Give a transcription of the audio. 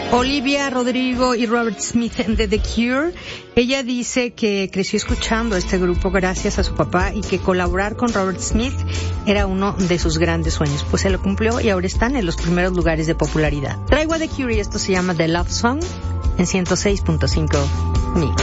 Olivia Rodrigo y Robert Smith de The Cure. Ella dice que creció escuchando este grupo gracias a su papá y que colaborar con Robert Smith era uno de sus grandes sueños. Pues se lo cumplió y ahora están en los primeros lugares de popularidad. Traigo a The Cure y esto se llama The Love Song en 106.5 Mix.